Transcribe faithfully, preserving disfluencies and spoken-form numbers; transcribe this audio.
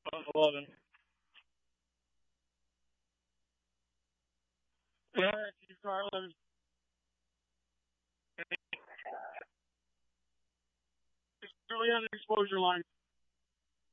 eleven. Yeah, Chief Carlin. It's really on the exposure line.